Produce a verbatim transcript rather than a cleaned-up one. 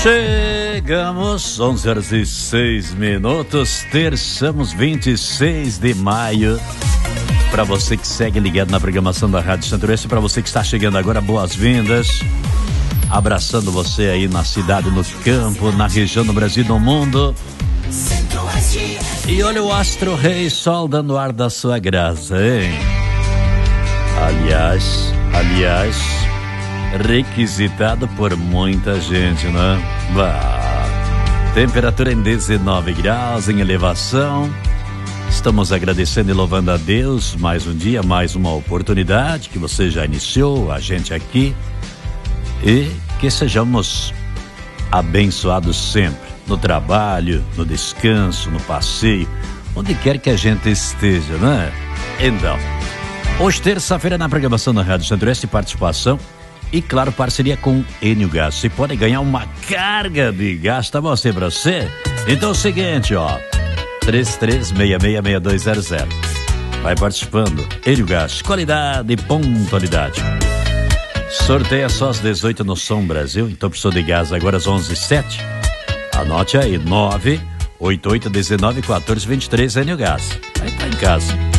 Chegamos, onze horas e seis minutos, terçamos vinte e seis de maio. Para você que segue ligado na programação da Rádio Centro-Oeste, para você que está chegando agora, boas-vindas. Abraçando você aí na cidade, no campo, na região do Brasil e do mundo. E olha o astro rei sol dando ar da sua graça, hein? Aliás, aliás, requisitado por muita gente, né? Bah, temperatura em dezenove graus, em elevação. Estamos agradecendo e louvando a Deus mais um dia, mais uma oportunidade que você já iniciou, a gente aqui. E que sejamos abençoados sempre, no trabalho, no descanso, no passeio, onde quer que a gente esteja, né? Então, hoje terça-feira na programação da Rádio Centro-Oeste, participação e, claro, parceria com Enio Gás. Você pode ganhar uma carga de gás, tá bom assim pra você? Então é o seguinte, ó, três três seis seis seis dois zero zero. Vai participando. Enio Gás, qualidade e pontualidade. Sorteia só às dezoito no Som Brasil, então precisou de gás agora às onze e sete. Anote aí, nove oito oito um nove um quatro dois três, Enio Gás. Aí tá em casa.